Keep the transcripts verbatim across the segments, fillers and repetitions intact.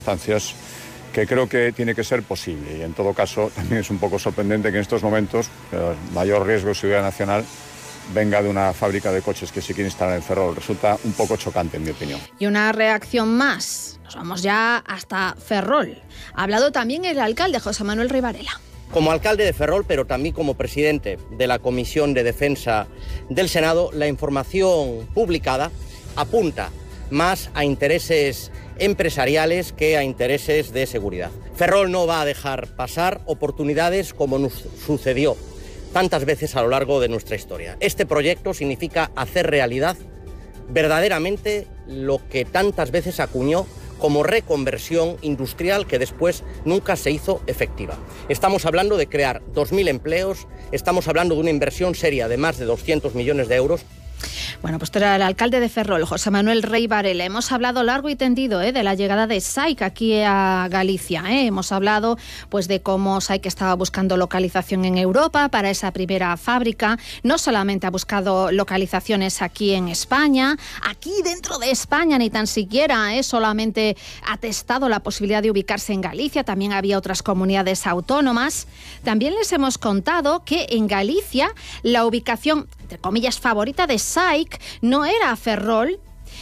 Circunstancias que creo que tiene que ser posible, y en todo caso también es un poco sorprendente que en estos momentos el mayor riesgo de seguridad nacional venga de una fábrica de coches que se quiere instalar en Ferrol. Resulta un poco chocante, en mi opinión. Y una reacción más. Nos vamos ya hasta Ferrol. Ha hablado también el alcalde José Manuel Rey Varela. Como alcalde de Ferrol, pero también como presidente de la Comisión de Defensa del Senado, la información publicada apunta más a intereses empresariales que a intereses de seguridad. Ferrol no va a dejar pasar oportunidades como nos sucedió tantas veces a lo largo de nuestra historia. Este proyecto significa hacer realidad verdaderamente lo que tantas veces acuñó como reconversión industrial que después nunca se hizo efectiva. Estamos hablando de crear dos mil empleos, estamos hablando de una inversión seria de más de doscientos millones de euros. Bueno, pues era el alcalde de Ferrol, José Manuel Rey Varela. Hemos hablado largo y tendido ¿eh? de la llegada de S A I C aquí a Galicia. ¿eh? Hemos hablado pues de cómo S A I C estaba buscando localización en Europa para esa primera fábrica. No solamente ha buscado localizaciones aquí en España, aquí dentro de España ni tan siquiera ¿eh? solamente ha testado la posibilidad de ubicarse en Galicia, también había otras comunidades autónomas. También les hemos contado que en Galicia la ubicación, entre comillas, favorita de S A I C no era Ferrol,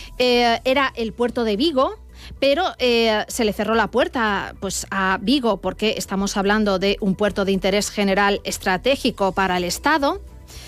eh, era el puerto de Vigo, pero eh, se le cerró la puerta pues, a Vigo porque estamos hablando de un puerto de interés general estratégico para el Estado.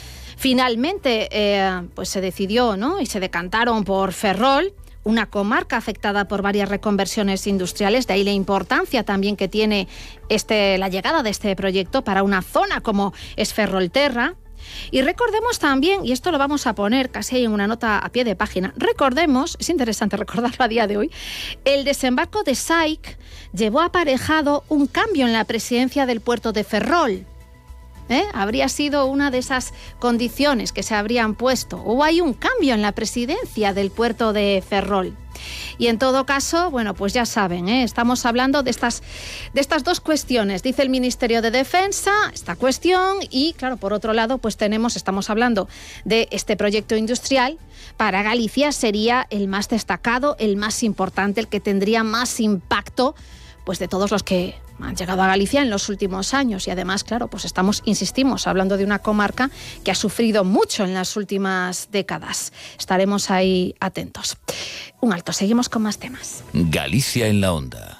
Finalmente eh, pues se decidió, ¿no? y se decantaron por Ferrol, una comarca afectada por varias reconversiones industriales, de ahí la importancia también que tiene este, la llegada de este proyecto para una zona como es Ferrolterra. Y recordemos también, y esto lo vamos a poner casi en una nota a pie de página, recordemos, es interesante recordarlo a día de hoy, el desembarco de S A I C llevó aparejado un cambio en la presidencia del puerto de Ferrol. ¿Eh? Habría sido una de esas condiciones que se habrían puesto. Hubo ahí un cambio en la presidencia del puerto de Ferrol. Y en todo caso, bueno, pues ya saben, ¿eh? estamos hablando de estas, de estas dos cuestiones. Dice el Ministerio de Defensa esta cuestión y, claro, por otro lado, pues tenemos, estamos hablando de este proyecto industrial. Para Galicia sería el más destacado, el más importante, el que tendría más impacto pues de todos los que han llegado a Galicia en los últimos años. Y además, claro, pues estamos, insistimos, hablando de una comarca que ha sufrido mucho en las últimas décadas. Estaremos ahí atentos. Un alto, seguimos con más temas. Galicia en la onda.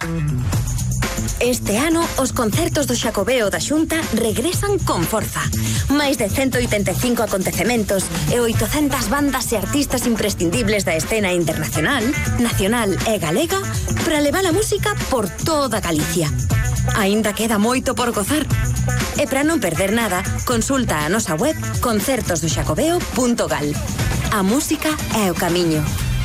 Este ano, os concertos do Xacobeo da Xunta regresan con forza. Máis de ciento oitenta e cinco acontecementos e oitocentas bandas e artistas imprescindibles da escena internacional, nacional e galega para levar a música por toda Galicia. Aínda queda moito por gozar. E para non perder nada, consulta a nosa web concertos do xacobeo punto gal. A música é o camiño.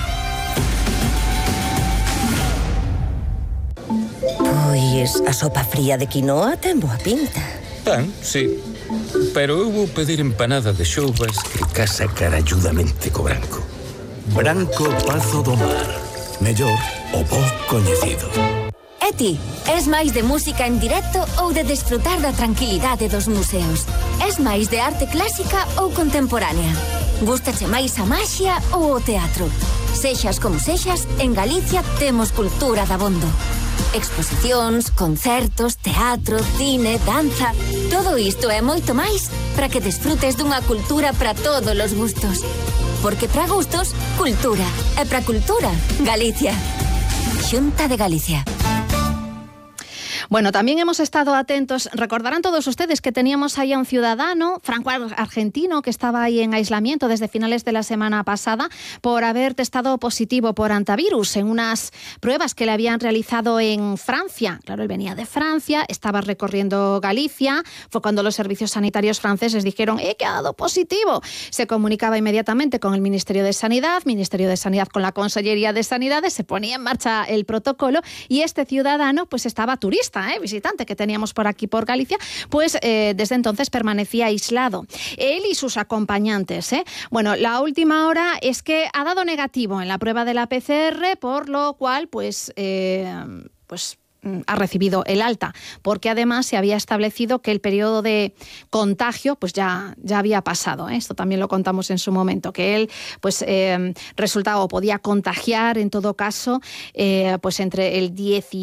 Pois a sopa fría de quinoa ten boa pinta. Tan, sí. Pero eu vou pedir empanada de xoubas que casa caralludamente co branco. Branco Pazo do Mar. Mellor o bo coñecido. E ti, es máis de música en directo ou de desfrutar da tranquilidade dos museos? Es máis de arte clásica ou contemporánea? Gústache máis a maxia ou o teatro? Sexas como sexas, en Galicia temos cultura dabondo. Exposicións, concertos, teatro, cine, danza... Todo isto e moito máis para que desfrutes dunha cultura para todos os gustos. Porque para gustos, cultura. E para cultura, Galicia. Xunta de Galicia. Bueno, también hemos estado atentos, recordarán todos ustedes que teníamos ahí a un ciudadano franco-argentino que estaba ahí en aislamiento desde finales de la semana pasada por haber testado positivo por antivirus en unas pruebas que le habían realizado en Francia. Claro, él venía de Francia, estaba recorriendo Galicia, fue cuando los servicios sanitarios franceses dijeron ¡eh, que ha dado positivo! Se comunicaba inmediatamente con el Ministerio de Sanidad, Ministerio de Sanidad con la Consellería de Sanidades, se ponía en marcha el protocolo y este ciudadano pues estaba turista. ¿eh? visitante que teníamos por aquí por Galicia, pues eh, desde entonces permanecía aislado. Él y sus acompañantes. ¿eh? Bueno, la última hora es que ha dado negativo en la prueba de la P C R, por lo cual, pues, eh, pues ha recibido el alta, porque además se había establecido que el periodo de contagio pues ya, ya había pasado. ¿eh? Esto también lo contamos en su momento, que él pues eh, resultaba o podía contagiar en todo caso eh, pues entre el diez y